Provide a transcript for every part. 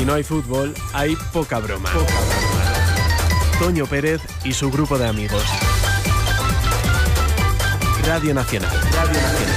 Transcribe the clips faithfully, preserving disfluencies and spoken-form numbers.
Si no hay fútbol, hay poca broma. Poca broma. Toño Pérez y su grupo de amigos. Radio Nacional. Radio Nacional.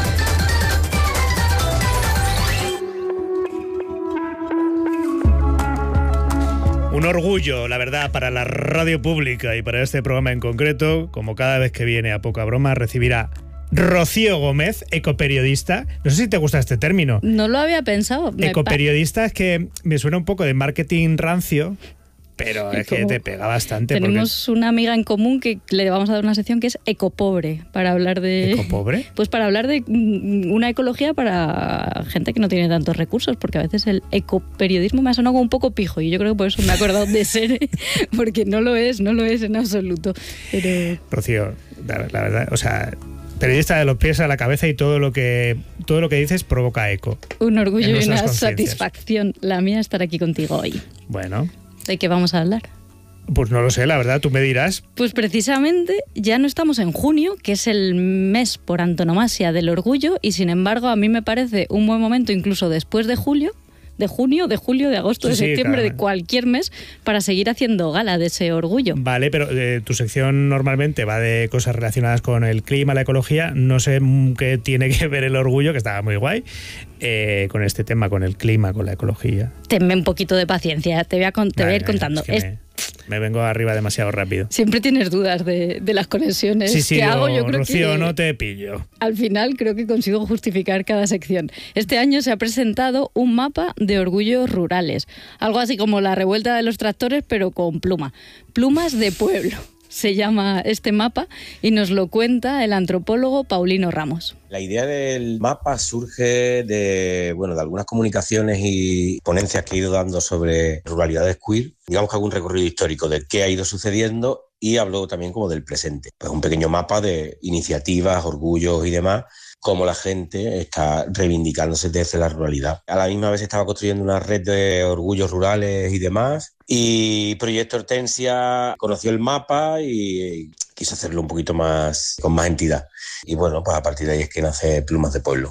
Un orgullo, la verdad, para la radio pública y para este programa en concreto, como cada vez que viene a Poca Broma, recibir a Rocío Gómez, ecoperiodista. No sé si te gusta este término. No lo había pensado. Ecoperiodista es que me suena un poco de marketing rancio, pero es que te pega bastante. Tenemos porque... una amiga en común que le vamos a dar una sección que es ecopobre, para hablar de... ¿Ecopobre? Pues para hablar de una ecología para gente que no tiene tantos recursos, porque a veces el ecoperiodismo me ha sonado como un poco pijo y yo creo que por eso me he acordado de ser, porque no lo es, no lo es en absoluto. Pero... Rocío, la, la verdad, o sea... Periodista de los pies a la cabeza y todo lo que todo lo que dices provoca eco. Un orgullo y una satisfacción la mía estar aquí contigo hoy. Bueno. ¿De qué vamos a hablar? Pues no lo sé, la verdad, tú me dirás. Pues precisamente ya no estamos en junio, que es el mes por antonomasia del orgullo, y sin embargo a mí me parece un buen momento, incluso después de julio, de junio, de julio, de agosto, sí, de septiembre, sí, de cualquier mes, para seguir haciendo gala de ese orgullo. Vale, pero eh, tu sección normalmente va de cosas relacionadas con el clima, la ecología. No sé qué tiene que ver el orgullo, que estaba muy guay, eh, con este tema, con el clima, con la ecología. Tenme un poquito de paciencia, te voy a, con, te vale, voy a ir contando. Es que me, me vengo arriba demasiado rápido. Siempre tienes dudas de, de las conexiones sí, sí, que yo, hago. Yo creo Rocío, que no te pillo. Al final creo que consigo justificar cada sección. Este año se ha presentado un mapa de orgullos rurales. Algo así como la revuelta de los tractores, pero con pluma. Plumas de pueblo se llama este mapa y nos lo cuenta el antropólogo Paulino Ramos. La idea del mapa surge de, bueno, de algunas comunicaciones y ponencias que he ido dando sobre ruralidades queer. Digamos que hago un recorrido histórico de qué ha ido sucediendo y hablo también como del presente. Pues un pequeño mapa de iniciativas, orgullos y demás, cómo la gente está reivindicándose desde la ruralidad. A la misma vez estaba construyendo una red de orgullos rurales y demás, y Proyecto Hortensia conoció el mapa y quiso hacerlo un poquito más, con más entidad. Y bueno, pues a partir de ahí es que nace Plumas de Pueblo.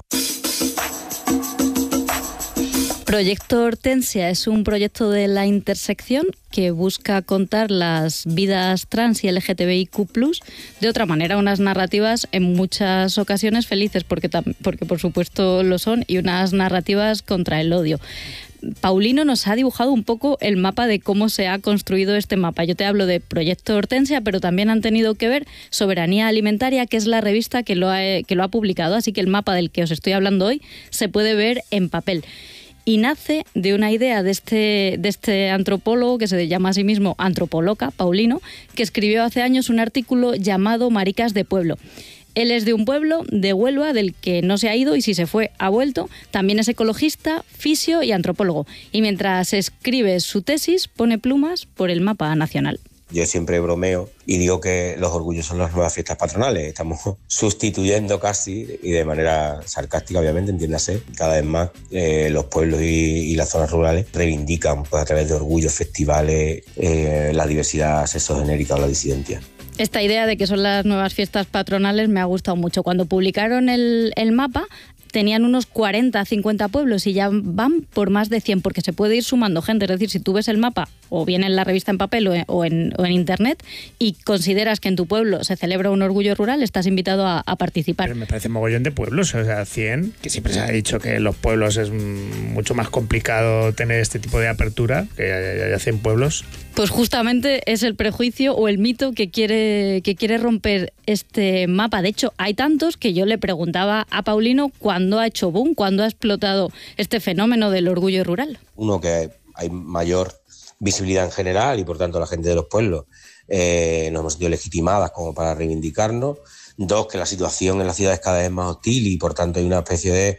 Proyecto Hortensia es un proyecto de la intersección que busca contar las vidas trans y L G T B I Q plus, de otra manera, unas narrativas en muchas ocasiones felices, porque, porque por supuesto lo son, y unas narrativas contra el odio. Paulino nos ha dibujado un poco el mapa de cómo se ha construido este mapa. Yo te hablo de Proyecto Hortensia, pero también han tenido que ver Soberanía Alimentaria, que es la revista que lo ha, que lo ha publicado, así que el mapa del que os estoy hablando hoy se puede ver en papel. Y nace de una idea de este, de este antropólogo que se llama a sí mismo Antropoloca, Paulino, que escribió hace años un artículo llamado Maricas de Pueblo. Él es de un pueblo de Huelva del que no se ha ido y si se fue ha vuelto. También es ecologista, fisio y antropólogo. Y mientras escribe su tesis pone plumas por el mapa nacional. Yo siempre bromeo y digo que los orgullos son las nuevas fiestas patronales. Estamos sustituyendo casi, y de manera sarcástica obviamente, entiéndase, cada vez más eh, los pueblos y, y las zonas rurales reivindican pues, a través de orgullos, festivales, eh, la diversidad sexogenérica o la disidencia. Esta idea de que son las nuevas fiestas patronales me ha gustado mucho. Cuando publicaron el, el mapa tenían unos cuarenta, cincuenta pueblos y ya van por más de cien, porque se puede ir sumando gente. Es decir, si tú ves el mapa, o bien en la revista en papel o en, o en, o en internet, y consideras que en tu pueblo se celebra un orgullo rural, estás invitado a, a participar. Pero me parece mogollón de pueblos, o sea, cien, que siempre se ha dicho que en los pueblos es mucho más complicado tener este tipo de apertura, que haya cien pueblos. Pues justamente es el prejuicio o el mito que quiere, que quiere romper este mapa. De hecho, hay tantos que yo le preguntaba a Paulino cuándo ha hecho boom, cuándo ha explotado este fenómeno del orgullo rural. Uno, que hay mayor visibilidad en general y por tanto la gente de los pueblos eh, nos hemos sentido legitimadas como para reivindicarnos. Dos, que la situación en las ciudades cada vez es más hostil y por tanto hay una especie de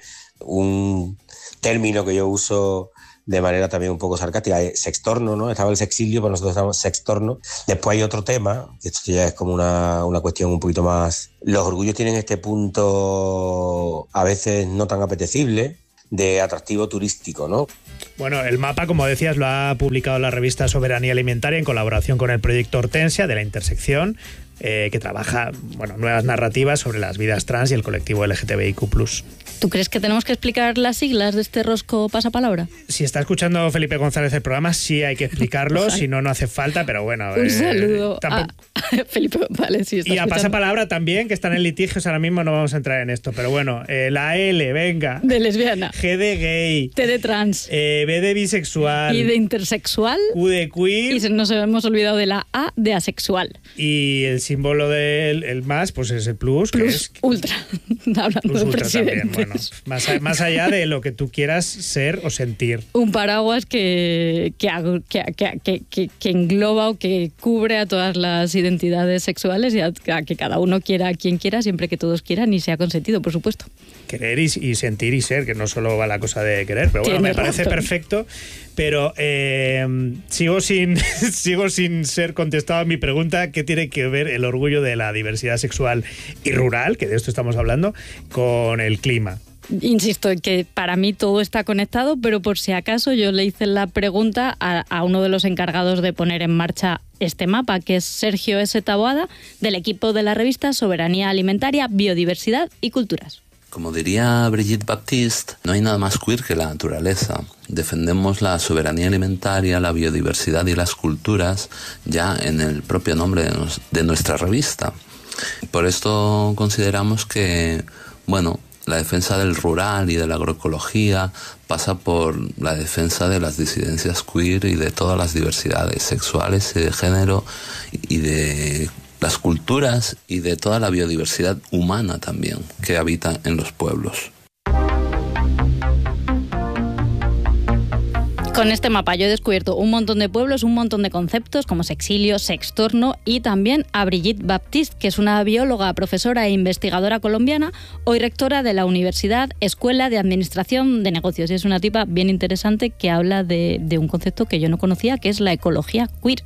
un término que yo uso de manera también un poco sarcástica, sextorno, ¿no? Estaba el sexilio, pero nosotros estamos sextorno. Después hay otro tema, que esto ya es como una, una cuestión un poquito más... Los orgullos tienen este punto a veces no tan apetecible de atractivo turístico, ¿no? Bueno, el mapa, como decías, lo ha publicado la revista Soberanía Alimentaria en colaboración con el Proyecto Hortensia de la intersección. eh, que trabaja, bueno, nuevas narrativas sobre las vidas trans y el colectivo L G T B I Q plus. ¿Tú crees que tenemos que explicar las siglas de este rosco pasapalabra? Si está escuchando Felipe González el programa, sí hay que explicarlo, si no, no hace falta, pero bueno. Un eh, saludo tampoco... a Felipe González. Si está y a escuchando. pasapalabra también, que están en litigios ahora mismo, no vamos a entrar en esto, pero bueno, eh, la L, venga. De lesbiana. G de gay. T de trans. Eh, B de bisexual. Y de intersexual. Q de queer. Y nos hemos olvidado de la A de asexual. Y el símbolo del el más, pues es el plus. Plus que es, ultra. Hablando plus de ultra presidentes. también, bueno. Más, a, más allá de lo que tú quieras ser o sentir. Un paraguas que, que, que, que, que, que engloba o que cubre a todas las identidades sexuales y a, a que cada uno quiera a quien quiera, siempre que todos quieran y sea consentido, por supuesto. Querer y, y sentir y ser, que no solo va la cosa de querer, pero bueno, Tiene me parece razón. perfecto, pero eh, sigo sin sigo sin ser contestado a mi pregunta, ¿qué tiene que ver el orgullo de la diversidad sexual y rural, que de esto estamos hablando, con el clima? Insisto en que para mí todo está conectado, pero por si acaso yo le hice la pregunta a, a uno de los encargados de poner en marcha este mapa, que es Sergio S. Taboada, del equipo de la revista Soberanía Alimentaria, Biodiversidad y Culturas. Como diría Brigitte Baptiste, no hay nada más queer que la naturaleza. Defendemos la soberanía alimentaria, la biodiversidad y las culturas ya en el propio nombre de, nos, de nuestra revista. Por esto consideramos que, bueno, la defensa del rural y de la agroecología pasa por la defensa de las disidencias queer y de todas las diversidades sexuales y de género y de las culturas y de toda la biodiversidad humana también que habita en los pueblos. Con este mapa yo he descubierto un montón de pueblos, un montón de conceptos como sexilio, sextorno y también a Brigitte Baptiste, que es una bióloga, profesora e investigadora colombiana, hoy rectora de la Universidad Escuela de Administración de Negocios. Y es una tipa bien interesante que habla de, de un concepto que yo no conocía, que es la ecología queer.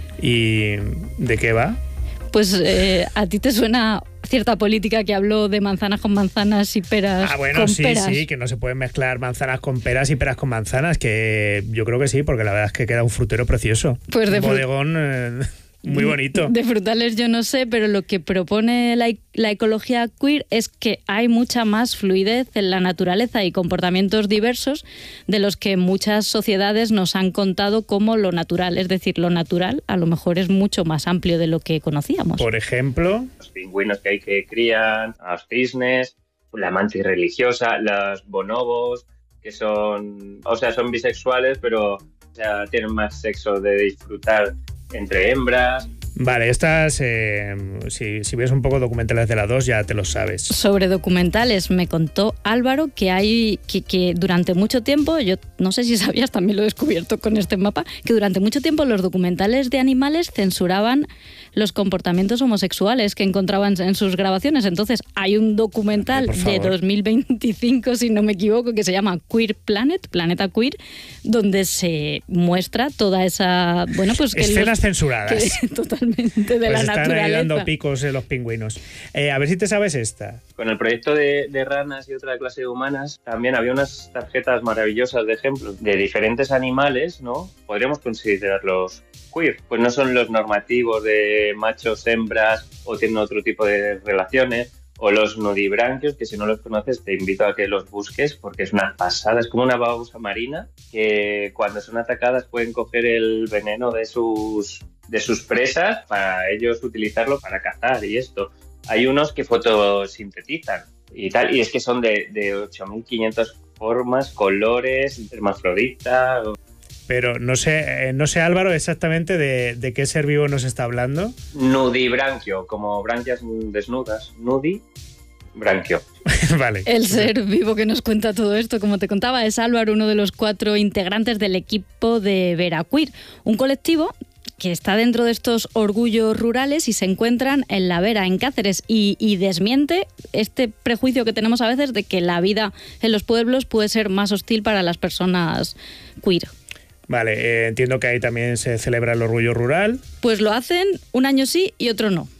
¿Y de qué va? Pues eh, a ti te suena cierta política que habló de manzanas con manzanas y peras ah, bueno, con sí, peras. sí, que no se pueden mezclar manzanas con peras y peras con manzanas, que yo creo que sí, porque la verdad es que queda un frutero precioso. Pues de un bodegón eh, muy bonito. De frutales yo no sé, pero lo que propone la, la ecología queer es que hay mucha más fluidez en la naturaleza y comportamientos diversos de los que muchas sociedades nos han contado como lo natural. Es decir, lo natural a lo mejor es mucho más amplio de lo que conocíamos. Por ejemplo, los pingüinos que hay que crían, a los cisnes, la mantis religiosa, los bonobos, que son, o sea, son bisexuales, pero o sea, tienen más sexo de disfrutar entre hembras. Vale, estas, eh, si, si ves un poco documentales de la dos ya te lo sabes. Sobre documentales me contó Álvaro que hay que, que durante mucho tiempo, yo no sé si sabías, también lo he descubierto con este mapa, que durante mucho tiempo los documentales de animales censuraban los comportamientos homosexuales que encontraban en sus grabaciones. Entonces hay un documental de dos mil veinticinco, si no me equivoco, que se llama Queer Planet, Planeta Queer, donde se muestra toda esa... bueno, pues que escenas los, censuradas. Que, totalmente de pues la están naturaleza. Ahí dando picos en los pingüinos. Eh, a ver si te sabes esta. Con el proyecto de, de ranas y otra clase de humanas, también había unas tarjetas maravillosas de ejemplos de diferentes animales, ¿no? Podríamos considerarlos queer. Pues no son los normativos de machos, hembras o tienen otro tipo de relaciones. O los nudibranquios, que si no los conoces te invito a que los busques porque es una pasada. Es como una babosa marina que cuando son atacadas pueden coger el veneno de sus, de sus presas para ellos utilizarlo para cazar y esto. Hay unos que fotosintetizan y tal, y es que son de, de ocho mil quinientas formas, colores, hermafrodita. Pero no sé, no sé Álvaro, exactamente de, de qué ser vivo nos está hablando. Nudibranquio, como branquias desnudas. Nudibranquio. Vale. El ser vivo que nos cuenta todo esto, como te contaba, es Álvaro, uno de los cuatro integrantes del equipo de Veraqueer, un colectivo que está dentro de estos orgullos rurales y se encuentran en La Vera, en Cáceres, y, y desmiente este prejuicio que tenemos a veces de que la vida en los pueblos puede ser más hostil para las personas queer. Vale, eh, entiendo que ahí también se celebra el orgullo rural. Pues lo hacen un año sí y otro no.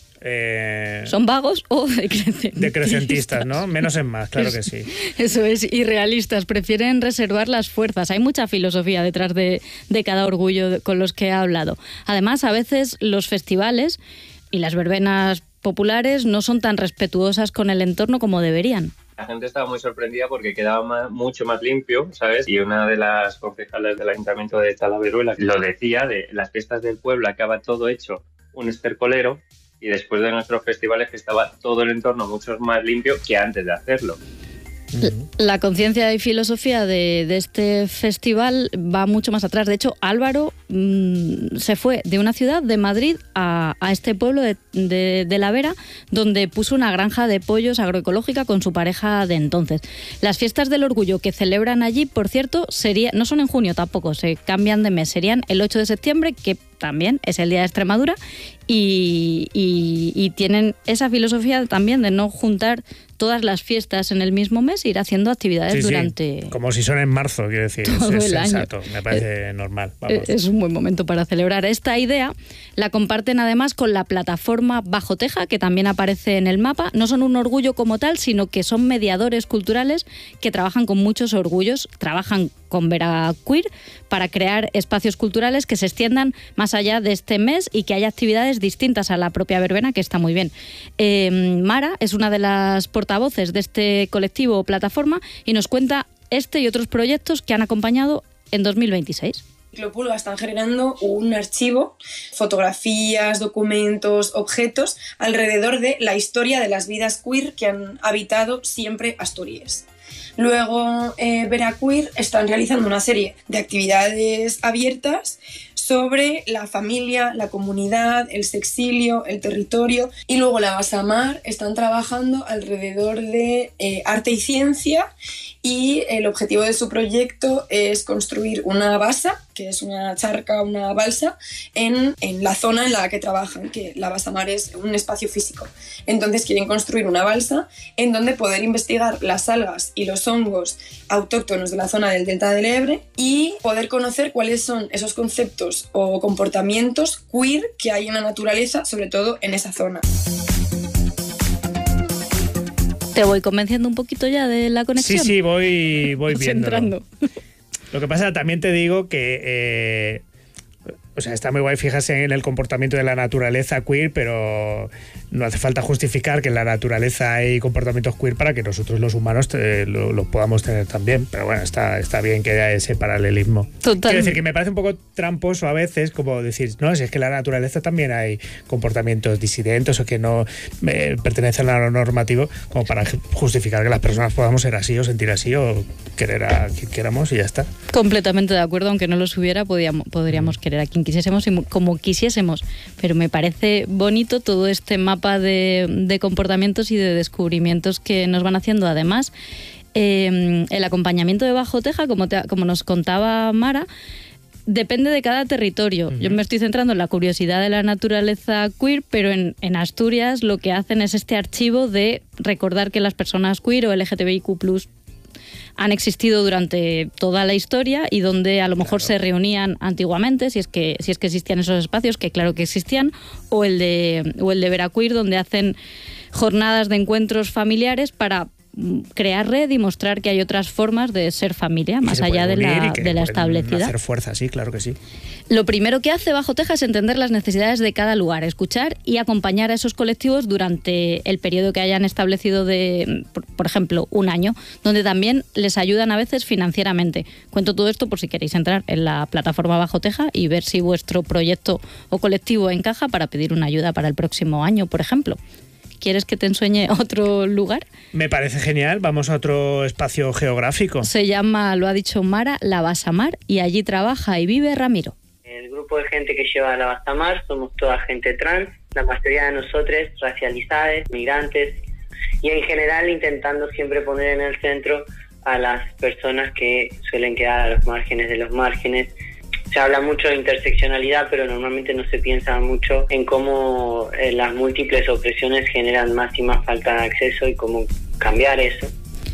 Eh, Son vagos o decrecentistas. Decrecentistas, ¿no? Menos es más, claro que sí. Eso es, irrealistas. Prefieren reservar las fuerzas. Hay mucha filosofía detrás de, de cada orgullo con los que he hablado. Además, a veces los festivales y las verbenas populares no son tan respetuosas con el entorno como deberían. La gente estaba muy sorprendida porque quedaba más, mucho más limpio, ¿sabes? Y una de las concejales del Ayuntamiento de Talaveruela lo decía, de las fiestas del pueblo acaba todo hecho un estercolero, y después de nuestros festivales que estaba todo el entorno mucho más limpio que antes de hacerlo. La conciencia y filosofía de, de este festival va mucho más atrás. De hecho, Álvaro mmm, se fue de una ciudad, de Madrid, a, a este pueblo de, de, de La Vera, donde puso una granja de pollos agroecológica con su pareja de entonces. Las fiestas del orgullo que celebran allí, por cierto, sería, no son en junio tampoco, se cambian de mes. Serían el ocho de septiembre, que también es el Día de Extremadura, y, y, y tienen esa filosofía también de no juntar todas las fiestas en el mismo mes, ir haciendo actividades sí, durante... Sí. Como si son en marzo, quiero decir, todo es, es el sensato, año. Me parece eh, normal. Vamos. Es un buen momento para celebrar. Esta idea la comparten además con la plataforma Bajo Teja, que también aparece en el mapa. No son un orgullo como tal, sino que son mediadores culturales que trabajan con muchos orgullos, trabajan con Veraqueer para crear espacios culturales que se extiendan más allá de este mes y que haya actividades distintas a la propia verbena, que está muy bien. Eh, Mara es una de las portavoces de este colectivo o plataforma y nos cuenta este y otros proyectos que han acompañado en dos mil veintiséis. Ciclopulga están generando un archivo, fotografías, documentos, objetos alrededor de la historia de las vidas queer que han habitado siempre Asturias. Luego, eh, Veraqueer están realizando una serie de actividades abiertas sobre la familia, la comunidad, el sexilio, el territorio. Y luego la Basamar están trabajando alrededor de eh, arte y ciencia, y el objetivo de su proyecto es construir una basa, que es una charca, una balsa, en, en la zona en la que trabajan, que la Basamar es un espacio físico. Entonces quieren construir una balsa en donde poder investigar las algas y los hongos autóctonos de la zona del Delta del Ebre y poder conocer cuáles son esos conceptos o comportamientos queer que hay en la naturaleza, sobre todo en esa zona. ¿Te voy convenciendo un poquito ya de la conexión? Sí, sí, voy, voy viendo. Entrando. Lo que pasa, también te digo que... Eh, o sea, está muy guay fijarse en el comportamiento de la naturaleza queer, pero no hace falta justificar que en la naturaleza hay comportamientos queer para que nosotros los humanos te, lo, lo podamos tener también. Pero bueno, está, está bien que haya ese paralelismo. Total. Quiero decir que me parece un poco tramposo a veces como decir, no, si es que en la naturaleza también hay comportamientos disidentes o que no eh, pertenecen a lo normativo, como para justificar que las personas podamos ser así o sentir así o querer a quien queramos y ya está. Completamente de acuerdo, aunque no los hubiera, podíamos, podríamos querer a quien quisiésemos y como quisiésemos, pero me parece bonito todo este mapa de, de comportamientos y de descubrimientos que nos van haciendo. Además, eh, el acompañamiento de Bajo Teja, como, te, como nos contaba Mara, depende de cada territorio. Uh-huh. Yo me estoy centrando en la curiosidad de la naturaleza queer, pero en, en Asturias lo que hacen es este archivo de recordar que las personas queer o L G T B I Q plus han existido durante toda la historia y donde a lo mejor claro. se reunían antiguamente, si es que si es que existían esos espacios, que claro que existían, o el de o el de Veraqueer, donde hacen jornadas de encuentros familiares para crear red y mostrar que hay otras formas de ser familia, más allá de la, de la establecida. Hacer fuerza, sí, claro que sí. Lo primero que hace Bajo Teja es entender las necesidades de cada lugar, escuchar y acompañar a esos colectivos durante el periodo que hayan establecido de, por, por ejemplo, un año, donde también les ayudan a veces financieramente. Cuento todo esto por si queréis entrar en la plataforma Bajo Teja y ver si vuestro proyecto o colectivo encaja para pedir una ayuda para el próximo año, por ejemplo. ¿Quieres que te enseñe otro lugar? Me parece genial. Vamos a otro espacio geográfico. Se llama, lo ha dicho Mara, la Basamar, y allí trabaja y vive Ramiro. El grupo de gente que lleva a la Basamar somos toda gente trans, la mayoría de nosotros racializadas, migrantes, y en general intentando siempre poner en el centro a las personas que suelen quedar a los márgenes de los márgenes. Se habla mucho de interseccionalidad, pero normalmente no se piensa mucho en cómo eh, las múltiples opresiones generan más y más falta de acceso y cómo cambiar eso.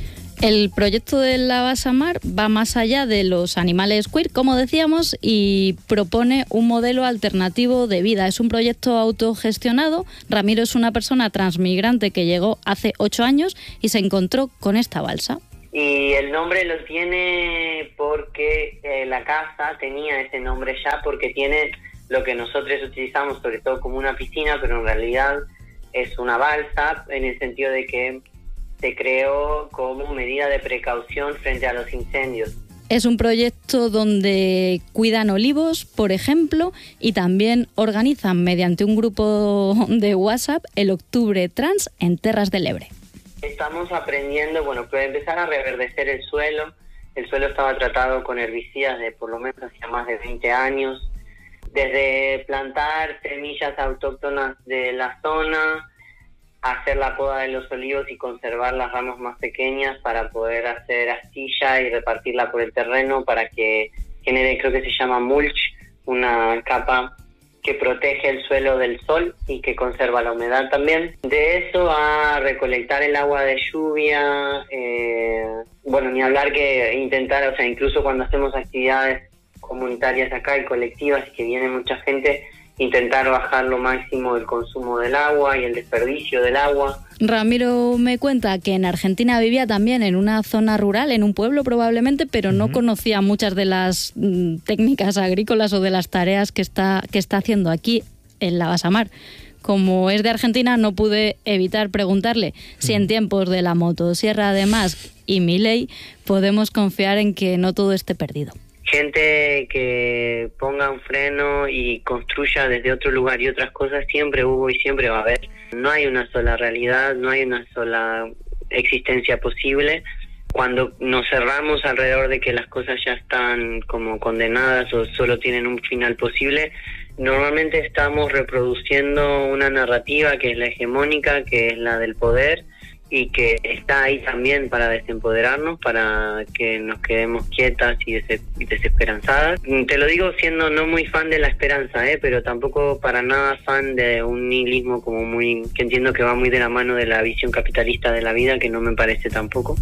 El proyecto de la Basamar va más allá de los animales queer, como decíamos, y propone un modelo alternativo de vida. Es un proyecto autogestionado. Ramiro es una persona transmigrante que llegó hace ocho años y se encontró con esta balsa. Y el nombre lo tiene porque eh, la casa tenía ese nombre ya, porque tiene lo que nosotros utilizamos sobre todo como una piscina, pero en realidad es una balsa, en el sentido de que se creó como medida de precaución frente a los incendios. Es un proyecto donde cuidan olivos, por ejemplo, y también organizan mediante un grupo de WhatsApp el Octubre Trans en Terras del Ebre. Estamos aprendiendo, bueno, para empezar a reverdecer el suelo. El suelo estaba tratado con herbicidas de por lo menos hacía más de veinte años. Desde plantar semillas autóctonas de la zona, hacer la poda de los olivos y conservar las ramas más pequeñas para poder hacer astilla y repartirla por el terreno para que genere, creo que se llama mulch, una capa que protege el suelo del sol y que conserva la humedad también. De eso a recolectar el agua de lluvia, eh, bueno, ni hablar que intentar, o sea, incluso cuando hacemos actividades comunitarias acá y colectivas y que viene mucha gente, intentar bajar lo máximo el consumo del agua y el desperdicio del agua. Ramiro me cuenta que en Argentina vivía también en una zona rural, en un pueblo probablemente, pero no uh-huh. conocía muchas de las mm, técnicas agrícolas o de las tareas que está, que está haciendo aquí en la Basamar. Como es de Argentina, no pude evitar preguntarle uh-huh. si en tiempos de la motosierra además y Milei podemos confiar en que no todo esté perdido. Gente que ponga un freno y construya desde otro lugar y otras cosas siempre hubo y siempre va a haber. No hay una sola realidad, no hay una sola existencia posible. Cuando nos cerramos alrededor de que las cosas ya están como condenadas o solo tienen un final posible, normalmente estamos reproduciendo una narrativa que es la hegemónica, que es la del poder, y que está ahí también para desempoderarnos, para que nos quedemos quietas y des- desesperanzadas. Te lo digo siendo no muy fan de la esperanza, ¿eh? pero tampoco para nada fan de un nihilismo como muy, que entiendo que va muy de la mano de la visión capitalista de la vida, que no me parece tampoco.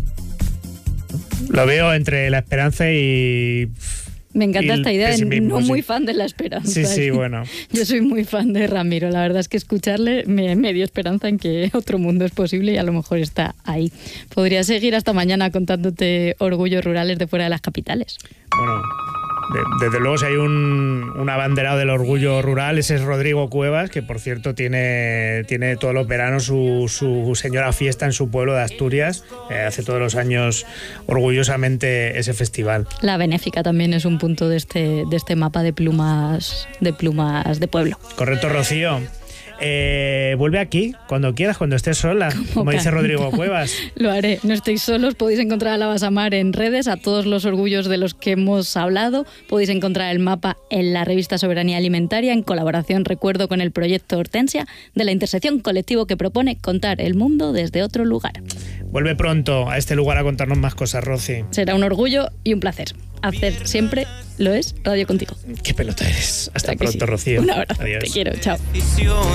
Lo veo entre la esperanza y... Me encanta esta idea de no sí. muy fan de la esperanza. Sí, sí, bueno. Yo soy muy fan de Ramiro. La verdad es que escucharle me, me dio esperanza en que otro mundo es posible y a lo mejor está ahí. Podría seguir hasta mañana contándote orgullos rurales de fuera de las capitales. Bueno, de, desde luego si hay un, un abanderado del orgullo rural, ese es Rodrigo Cuevas, que por cierto tiene, tiene todos los veranos su, su señora fiesta en su pueblo de Asturias. Eh, hace todos los años orgullosamente ese festival. La benéfica también es un punto de este, de este mapa de plumas, de plumas de pueblo. Correcto, Rocío. Eh, vuelve aquí cuando quieras, cuando estés sola, como, como dice Rodrigo Cuevas. Lo haré, no estéis solos, podéis encontrar a la Basamar en redes, a todos los orgullos de los que hemos hablado, podéis encontrar el mapa en la revista Soberanía Alimentaria, en colaboración, recuerdo, con el proyecto Hortensia, de la intersección colectivo que propone contar el mundo desde otro lugar. Vuelve pronto a este lugar a contarnos más cosas, Rosy. Será un orgullo y un placer. Hacer siempre lo es Radio Contigo. Qué pelota eres. Hasta pronto, sí. Rocío. Un abrazo. Adiós. Te quiero. Chao.